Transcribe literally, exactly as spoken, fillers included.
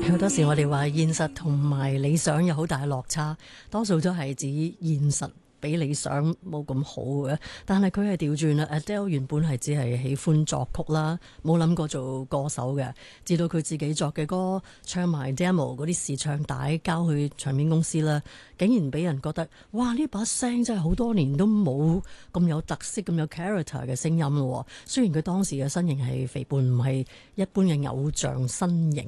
好多時我哋話現實同埋理想有好大落差，多數都係指現實比理想冇咁好嘅，但係佢係調轉啦。Adele 原本係只係喜歡作曲啦，冇諗過做歌手嘅，直到佢自己作嘅歌唱埋 demo 嗰啲試唱帶交去唱片公司啦，竟然俾人覺得哇，呢把聲真係好多年都冇咁有特色咁有 character 嘅聲音咯。雖然佢當時嘅身形係肥胖，唔係一般嘅偶像身形。